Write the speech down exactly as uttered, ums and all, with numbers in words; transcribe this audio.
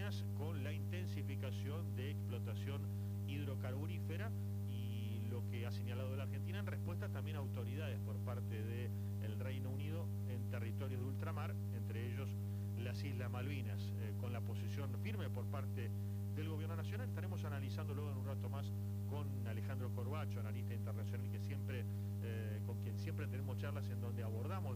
Malvinas con la intensificación de explotación hidrocarburífera y lo que ha señalado la Argentina en respuesta también a autoridades por parte del Reino Unido en territorios de ultramar, entre ellos las Islas Malvinas, eh, con la posición firme por parte del Gobierno Nacional. Estaremos analizando luego en un rato más con Alejandro Corbacho, analista internacional, que siempre, eh, con quien siempre tenemos charlas en donde abordamos